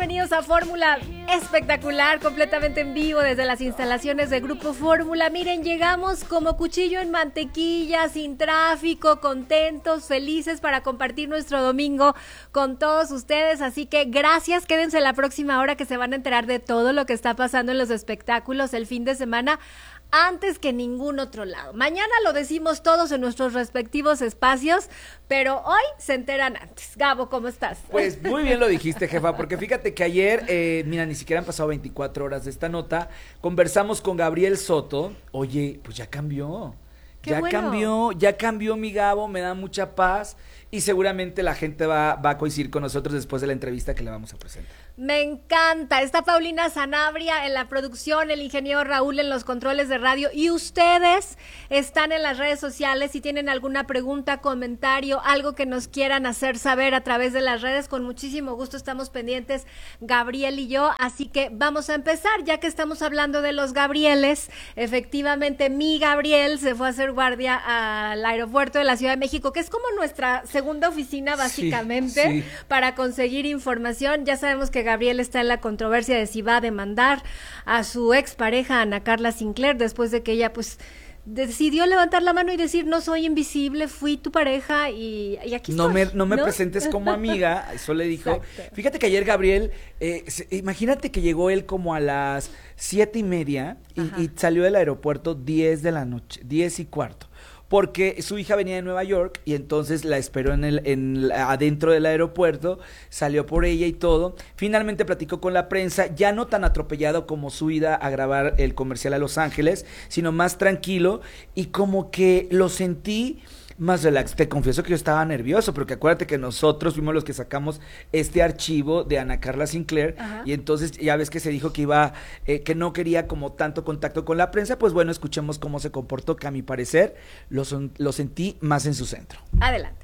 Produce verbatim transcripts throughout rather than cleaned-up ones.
bienvenidos a Fórmula Espectacular, completamente en vivo desde las instalaciones de Grupo Fórmula. Miren, llegamos como cuchillo en mantequilla, sin tráfico, contentos, felices para compartir nuestro domingo con todos ustedes, así que gracias, quédense la próxima hora que se van a enterar de todo lo que está pasando en los espectáculos el fin de semana, antes que ningún otro lado. Mañana lo decimos todos en nuestros respectivos espacios, pero hoy se enteran antes. Gabo, ¿cómo estás? Pues muy bien lo dijiste, jefa, porque fíjate que ayer, eh, mira, ni siquiera han pasado veinticuatro horas de esta nota, conversamos con Gabriel Soto. Oye, pues ya cambió. Qué ya bueno. cambió, ya cambió mi Gabo, me da mucha paz y seguramente la gente va, va a coincidir con nosotros después de la entrevista que le vamos a presentar. Me encanta. Está Paulina Sanabria en la producción, el ingeniero Raúl en los controles de radio y ustedes están en las redes sociales. Si tienen alguna pregunta, comentario, algo que nos quieran hacer saber a través de las redes, con muchísimo gusto estamos pendientes, Gabriel y yo. Así que vamos a empezar, ya que estamos hablando de los Gabrieles. Efectivamente, mi Gabriel se fue a hacer guardia al aeropuerto de la Ciudad de México, que es como nuestra segunda oficina básicamente, Sí, sí. para conseguir información. Ya sabemos que Gabriel está en la controversia de si va a demandar a su expareja Ana Carla Sinclair, después de que ella pues decidió levantar la mano y decir: no soy invisible, fui tu pareja y, y aquí No estoy. me, no me presentes como amiga, eso le dijo. Exacto. Fíjate que ayer Gabriel, eh, se- imagínate que llegó él como a las siete y media y, y salió del aeropuerto diez de la noche, diez y cuarto. Porque su hija venía de Nueva York y entonces la esperó en el, en la- adentro del aeropuerto, salió por ella y todo. Finalmente platicó con la prensa, ya no tan atropellado como su ida a grabar el comercial a Los Ángeles, sino más tranquilo y como que lo sentí más relax. Te confieso que yo estaba nervioso, porque acuérdate que nosotros fuimos los que sacamos este archivo de Ana Carla Sinclair. Ajá. Y entonces ya ves que se dijo que iba, eh, que no quería como tanto contacto con la prensa. Pues bueno, escuchemos cómo se comportó, que a mi parecer lo, son, lo sentí más en su centro. Adelante.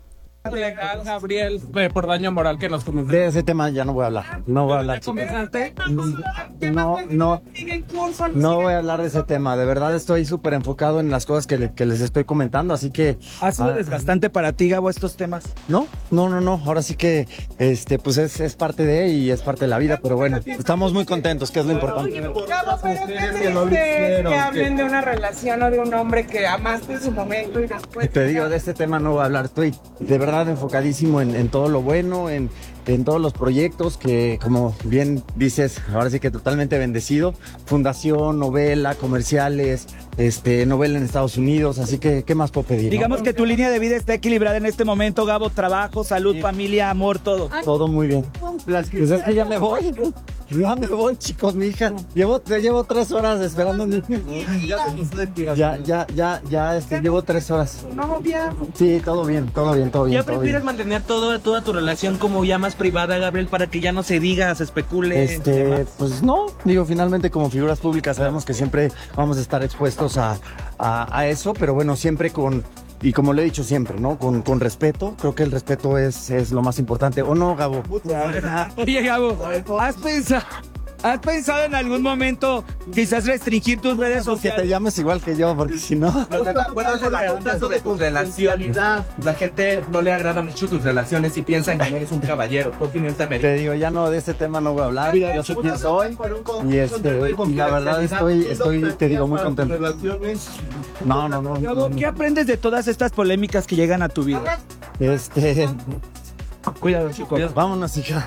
Legal, Gabriel, eh, por daño moral que nos comentaste. De ese tema ya no voy a hablar. No voy a hablar, ¿Ya chicos. comentaste? No, no, no voy a hablar de ese tema. De verdad estoy súper enfocado en las cosas que, le- que les estoy comentando, así que... ¿Ha sido ah, desgastante para ti, Gabo, estos temas? No, no, no, no. Ahora sí que, este, pues es, es parte de y es parte de la vida, pero bueno, estamos muy contentos, que es lo importante. Gabo, pero ¿qué dices que hablen de una relación o de un hombre que amaste en su momento y después... Te digo, de este tema no voy a hablar. Estoy de verdad enfocadísimo en, en todo lo bueno, en, en todos los proyectos que, como bien dices, ahora sí que totalmente bendecido. Fundación, novela, comerciales, este, novela en Estados Unidos, así que, ¿qué más puedo pedir? no? Digamos que tu línea de vida está equilibrada en este momento, Gabo, trabajo, salud, familia, amor, todo. Todo muy bien. Pues es que ya me voy. Ya me voy, chicos, mi hija. Llevo, te llevo tres horas esperando. mi- Ya, ya, ya, ya, este, llevo tres horas. Novia. Sí, todo bien, todo bien, todo bien. ¿Ya todo prefieres bien. mantener todo, toda tu relación como ya más privada, Gabriel, para que ya no se diga, se especule? Este, pues no, digo, finalmente como figuras públicas sabemos que siempre vamos a estar expuestos a, a, a eso, pero bueno, siempre con, y como le he dicho siempre, ¿no? Con, con respeto, creo que el respeto es, es lo más importante, ¿o no, Gabo? Oye, Gabo, ¿has pensado, ¿has pensado en algún momento quizás restringir tus redes Que te sociales? llames igual que yo, porque si no... Bueno, se la pregunta sobre tus relaciones. La gente no le agrada mucho tus relaciones y piensan que eres un caballero. ¿Qué opinión te merece? Te digo, ya no, de ese tema no voy a hablar, yo sé quién soy, y este, y la verdad estoy, estoy, te digo, muy contento. No, no, no, Gabo, no, ¿qué aprendes de todas estas polémicas que llegan a tu vida? este, Cuidado, chicos. vámonos, hija.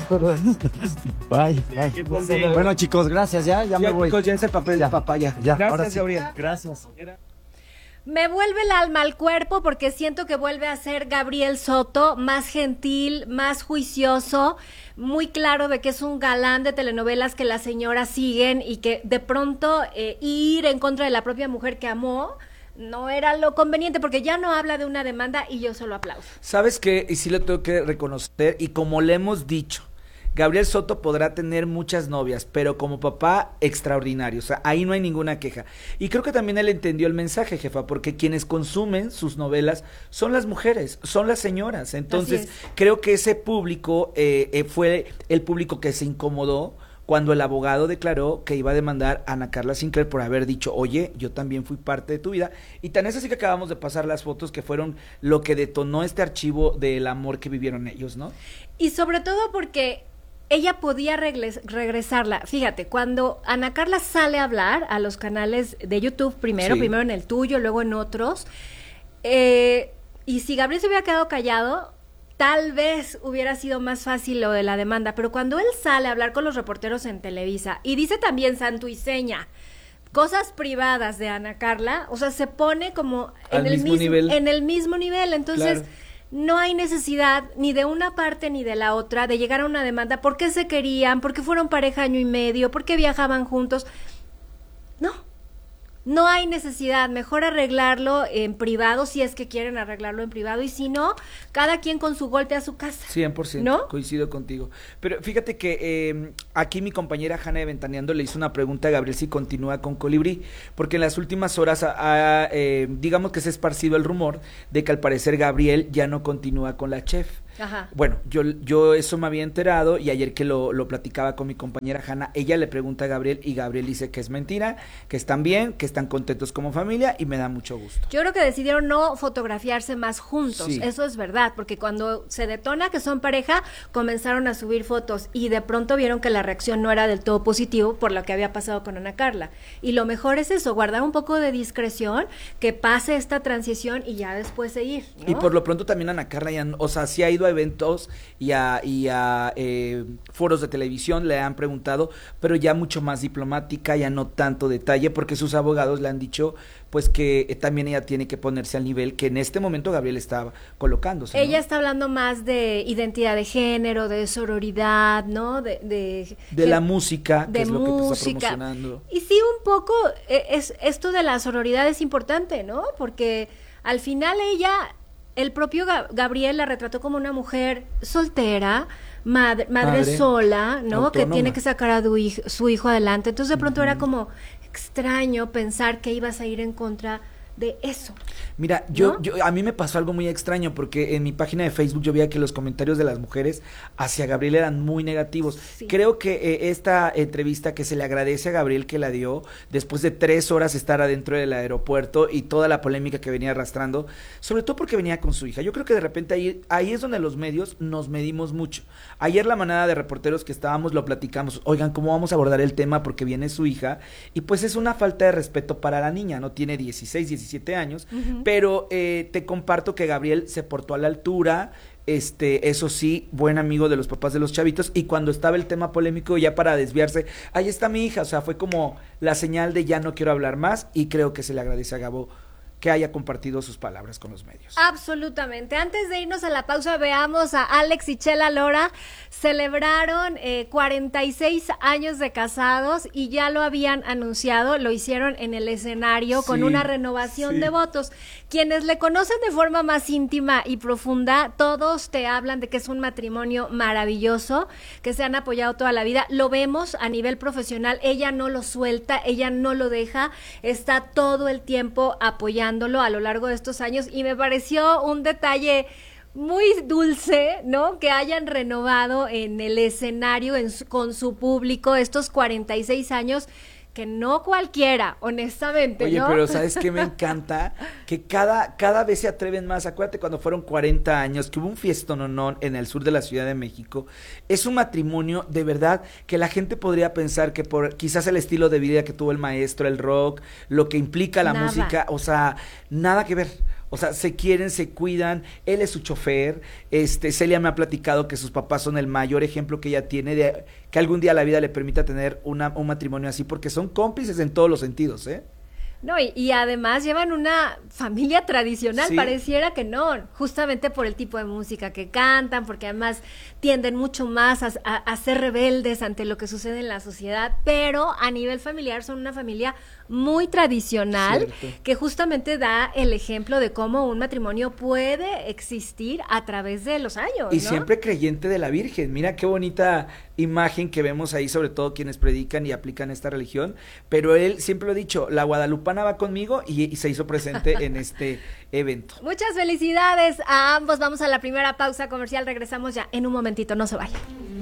Bye, bye. Bueno, chicos, gracias, ya, ya me Ya, voy. chicos, ya es el papel de papaya. Ya, Gracias, ahora sí. Gabriel. Gracias. Me vuelve el alma al cuerpo porque siento que vuelve a ser Gabriel Soto, más gentil, más juicioso, muy claro de que es un galán de telenovelas que las señoras siguen y que de pronto eh, ir en contra de la propia mujer que amó no era lo conveniente, porque ya no habla de una demanda y yo solo aplauso. ¿Sabes qué? Y sí lo tengo que reconocer, y como le hemos dicho, Gabriel Soto podrá tener muchas novias, pero como papá, extraordinario. O sea, ahí no hay ninguna queja. Y creo que también él entendió el mensaje, jefa, porque quienes consumen sus novelas son las mujeres, son las señoras. Entonces, Así es. creo que ese público eh, eh, fue el público que se incomodó cuando el abogado declaró que iba a demandar a Ana Carla Sinclair por haber dicho, oye, yo también fui parte de tu vida. Y tan es así que acabamos de pasar las fotos que fueron lo que detonó este archivo del amor que vivieron ellos, ¿no? Y sobre todo porque ella podía regles- regresarla. Fíjate, cuando Ana Carla sale a hablar a los canales de YouTube primero, Sí. primero en el tuyo, luego en otros, eh, y si Gabriel se hubiera quedado callado, tal vez hubiera sido más fácil lo de la demanda, pero cuando él sale a hablar con los reporteros en Televisa, y dice también santo y seña, cosas privadas de Ana Carla, o sea, se pone como Al en el mismo mismo nivel. en el mismo nivel, entonces... Claro. No hay necesidad ni de una parte ni de la otra de llegar a una demanda. ¿Por qué se querían? ¿Por qué fueron pareja año y medio? ¿Por qué viajaban juntos? No, no hay necesidad. Mejor arreglarlo en privado si es que quieren arreglarlo en privado. Y si no, cada quien con su golpe a su casa. cien por ciento, ¿No? coincido contigo. Pero fíjate que eh, aquí mi compañera Hanna de Ventaneando le hizo una pregunta a Gabriel si continúa con Colibrí, porque en las últimas horas, ha, ha, eh, digamos que se ha esparcido el rumor de que al parecer Gabriel ya no continúa con la chef. Ajá. Bueno, yo, yo eso me había enterado y ayer que lo, lo platicaba con mi compañera Hanna, ella le pregunta a Gabriel y Gabriel dice que es mentira, que están bien, que están contentos como familia y me da mucho gusto. Yo creo que decidieron no fotografiarse más juntos, Sí. eso es verdad, porque cuando se detona que son pareja, comenzaron a subir fotos y de pronto vieron que la reacción no era del todo positivo por lo que había pasado con Ana Carla. Y lo mejor es eso, guardar un poco de discreción, que pase esta transición y ya después seguir, ¿no? Y por lo pronto también Ana Carla, ya, o sea, sí ha ido a eventos y a, y a eh, foros de televisión, le han preguntado, pero ya mucho más diplomática, ya no tanto detalle, porque sus abogados le han dicho, pues que eh, también ella tiene que ponerse al nivel que en este momento Gabriel estaba colocándose, ¿no? Ella está hablando más de identidad de género, de sororidad, ¿no? De, de, de la música, que de es lo que te está música. promocionando. Y sí, un poco, eh, es esto de la sororidad es importante, ¿no? Porque al final ella, el propio Ga- Gabriel la retrató como una mujer soltera, madre, madre, Madre, sola, ¿no? autónoma. Que tiene que sacar a du- hij- su hijo adelante. Entonces de pronto era como extraño pensar que ibas a ir en contra de eso. Mira, yo, ¿no? yo, a mí me pasó algo muy extraño porque en mi página de Facebook yo veía que los comentarios de las mujeres hacia Gabriel eran muy negativos. Sí. Creo que eh, esta entrevista que se le agradece a Gabriel que la dio después de tres horas estar adentro del aeropuerto y toda la polémica que venía arrastrando, sobre todo porque venía con su hija. Yo creo que de repente ahí, ahí es donde los medios nos medimos mucho. Ayer la manada de reporteros que estábamos lo platicamos, oigan, ¿cómo vamos a abordar el tema? Porque viene su hija y pues es una falta de respeto para la niña, no tiene dieciséis, diecisiete años, Ujú. pero eh, te comparto que Gabriel se portó a la altura, este, eso sí, buen amigo de los papás de los chavitos, y cuando estaba el tema polémico ya para desviarse, ahí está mi hija, o sea, fue como la señal de ya no quiero hablar más, y creo que se le agradece a Gabo que haya compartido sus palabras con los medios. Absolutamente. Antes de irnos a la pausa, veamos a Alex y Chela Lora. Celebraron eh, cuarenta y seis años de casados y ya lo habían anunciado, lo hicieron en el escenario con Sí, una renovación sí. de votos. Quienes le conocen de forma más íntima y profunda, todos te hablan de que es un matrimonio maravilloso, que se han apoyado toda la vida. Lo vemos a nivel profesional, ella no lo suelta, ella no lo deja, está todo el tiempo apoyando a lo largo de estos años y me pareció un detalle muy dulce, ¿no? Que hayan renovado en el escenario en su- con su público estos cuarenta y seis años que no cualquiera, honestamente, Oye, ¿no? pero ¿sabes qué me encanta? Que cada, cada vez se atreven más. Acuérdate cuando fueron cuarenta años, que hubo un fiestononón en el sur de la Ciudad de México. Es un matrimonio, de verdad, que la gente podría pensar que por quizás el estilo de vida que tuvo el maestro, el rock, lo que implica la Nada. música, o sea, nada que ver. O sea, se quieren, se cuidan, él es su chofer, este, Celia me ha platicado que sus papás son el mayor ejemplo que ella tiene de que algún día la vida le permita tener una, un matrimonio así, porque son cómplices en todos los sentidos, ¿eh? No, y, y además llevan una familia tradicional, Sí. pareciera que no, justamente por el tipo de música que cantan, porque además tienden mucho más a, a- a ser rebeldes ante lo que sucede en la sociedad, pero a nivel familiar son una familia muy tradicional, Cierto. que justamente da el ejemplo de cómo un matrimonio puede existir a través de los años, Y ¿no? siempre creyente de la Virgen. Mira qué bonita imagen que vemos ahí, sobre todo quienes predican y aplican esta religión. Pero él siempre lo ha dicho, la guadalupana va conmigo y, y se hizo presente en este evento. Muchas felicidades a ambos, vamos a la primera pausa comercial, regresamos ya en un momentito, no se vayan.